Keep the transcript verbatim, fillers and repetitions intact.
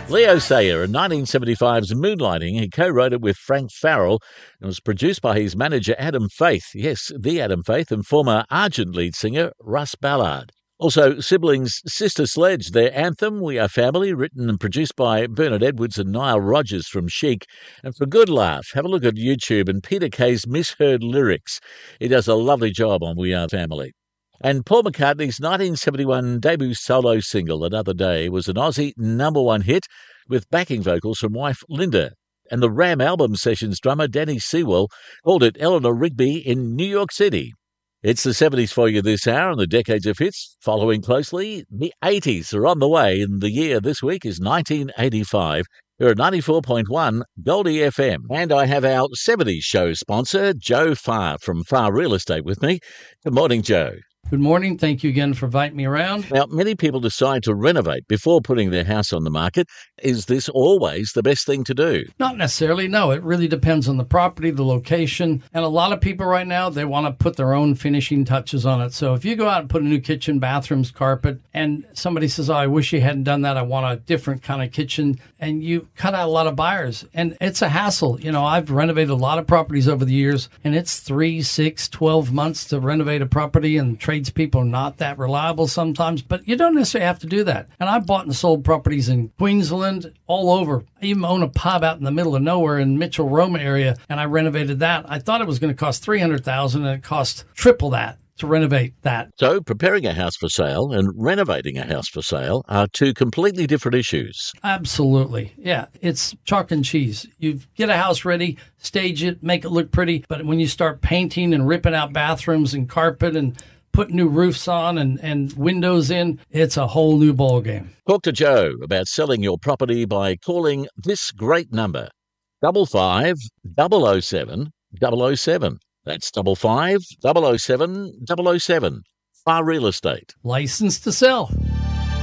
Leo Sayer in nineteen seventy-five's Moonlighting. He co-wrote it with Frank Farrell and was produced by his manager Adam Faith. Yes, the Adam Faith, and former Argent lead singer Russ Ballard. Also, Siblings' Sister Sledge, their anthem, We Are Family, written and produced by Bernard Edwards and Nile Rodgers from Chic. And for good laugh, have a look at YouTube and Peter Kay's misheard lyrics. He does a lovely job on We Are Family. And Paul McCartney's nineteen seventy-one debut solo single, Another Day, was an Aussie number one hit with backing vocals from wife Linda. And the Ram album sessions drummer Danny Sewell called it Eleanor Rigby in New York City. It's the seventies for you this hour and the decades of hits. Following closely, the eighties are on the way, and the year this week is nineteen eighty-five. We're at ninety-four point one Goldie F M. And I have our seventies show sponsor, Joe Farr from Farr Real Estate with me. Good morning, Joe. Good morning. Thank you again for inviting me around. Now, many people decide to renovate before putting their house on the market. Is this always the best thing to do? Not necessarily. No, it really depends on the property, the location. And a lot of people right now, they want to put their own finishing touches on it. So if you go out and put a new kitchen, bathrooms, carpet, and somebody says, oh, I wish you hadn't done that, I want a different kind of kitchen, and you cut out a lot of buyers. And it's a hassle. You know, I've renovated a lot of properties over the years, and it's three, six, twelve months to renovate a property, and tradespeople are not that reliable sometimes, but you don't necessarily have to do that. And I bought and sold properties in Queensland, all over. I even own a pub out in the middle of nowhere in Mitchell, Roma area, and I renovated that. I thought it was going to cost three hundred thousand dollars, and it cost triple that to renovate that. So preparing a house for sale and renovating a house for sale are two completely different issues. Absolutely. Yeah, it's chalk and cheese. You get a house ready, stage it, make it look pretty, but when you start painting and ripping out bathrooms and carpet and put new roofs on and, and windows in, it's a whole new ball game. Talk to Joe about selling your property by calling this great number, double five double oh seven double oh seven. That's double five double oh seven double oh seven. Farr Real Estate. Licensed to sell.